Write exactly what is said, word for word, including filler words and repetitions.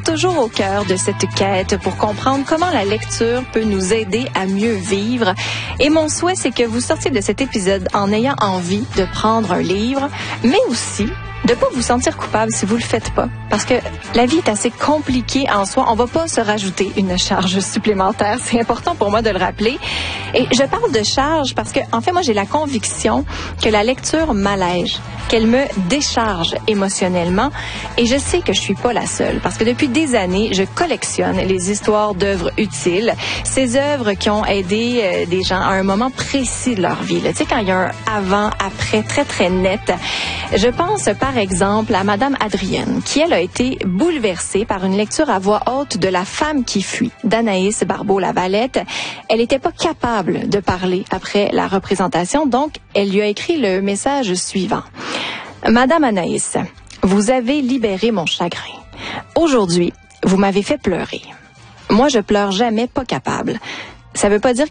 toujours au cœur de cette quête pour comprendre comment la lecture peut nous aider à mieux vivre. Et mon souhait, c'est que vous sortiez de cet épisode en ayant envie de prendre un livre, mais aussi de pas vous sentir coupable si vous le faites pas. Parce que la vie est assez compliquée en soi. On va pas se rajouter une charge supplémentaire. C'est important pour moi de le rappeler. Et je parle de charge parce que, en fait, moi, j'ai la conviction que la lecture m'allège, qu'elle me décharge émotionnellement. Et je sais que je suis pas la seule. Parce que depuis des années, je collectionne les histoires d'œuvres utiles. Ces œuvres qui ont aidé euh, des gens à un moment précis de leur vie. Là. Tu sais, quand il y a un avant, après, très, très net. Je pense, par exemple, à Madame Adrienne, qui, elle, a été bouleversée par une lecture à voix haute de La femme qui fuit, d'Anaïs Barbeau-Lavalette. Elle n'était pas capable de parler après la représentation, donc elle lui a écrit le message suivant. Madame Anaïs, vous avez libéré mon chagrin. Aujourd'hui, vous m'avez fait pleurer. Moi, je pleure jamais pas capable. Ça veut pas dire